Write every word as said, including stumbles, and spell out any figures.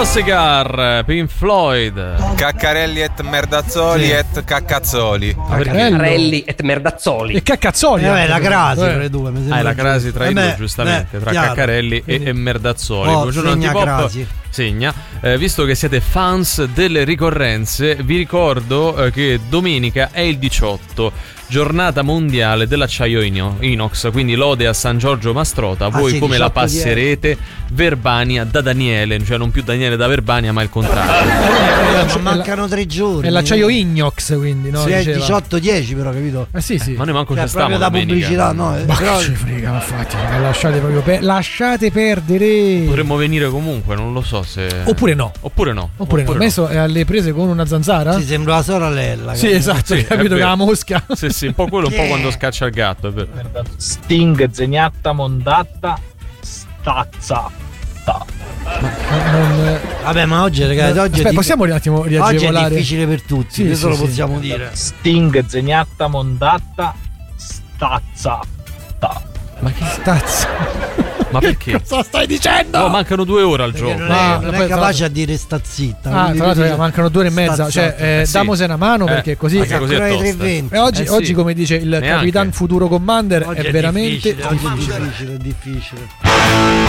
Cigar, Pink Floyd. Caccarelli et merdazzoli Sì. et caccazzoli. Caccarelli et merdazzoli. E caccazzoli. Eh, vabbè, la crasi Eh. tra le due. mi sembra Ah, è la giusto. crasi tra i Eh, due, beh, giustamente, beh, tra chiaro. Caccarelli e, e Merdazzoli. Oh, Buongiorno segna Antipop. crasi. Segna. Eh, visto che siete fans delle ricorrenze, vi ricordo eh, che domenica è il diciotto, giornata mondiale dell'acciaio ino- inox, quindi lode a San Giorgio Mastrota. Voi sì, come la diciotto di passerete? Verbania da Daniele, cioè non più Daniele da Verbania, ma il contrario. Eh, ma mancano tre giorni. È l'acciaio Ignox, quindi, no? Sì, è Diceva. diciotto dieci però, capito? Eh sì, sì. Ma noi manco Cioè, ci stiamo proprio da domenica. pubblicità, no? Eh, Ma però- che ci frega, infatti, raga, lasciate proprio per- lasciate perdere. Potremmo venire comunque, non lo so se. Oppure no. Oppure no. Oppure no. Messo è alle prese con una zanzara? Sì, sembra la sorella. Sì, capito? esatto, Sì, hai è capito che vero. la mosca. Sì, sì, un po' quello, un po' quando scaccia il gatto, è vero. Sting, zegnatta, mondatta, stazza. Non- Vabbè, ma oggi, ragazzi, oggi, Aspetta, è, possiamo un attimo oggi è riagevolare? difficile per tutti, Sì, questo sì, lo sì. possiamo dire. Sting, zegnatta, mondatta, stazza. Ma che stazza? Ma perché? Cosa stai dicendo? No, mancano due ore al Perché gioco. non, Ma- è, non poi, è tra capace a dire sta zitta. Ah, quindi tra l'altro dice- manca un'ora e mezza. Cioè, stazzato. eh, Eh, sì. damose una mano Eh, perché così. anche così è Ancora alle tosta. tre e venti. E oggi, Eh, sì. oggi, come dice il Neanche. Capitan Futuro Commander, Oggi è veramente difficile, oggi è difficile. difficile, è difficile.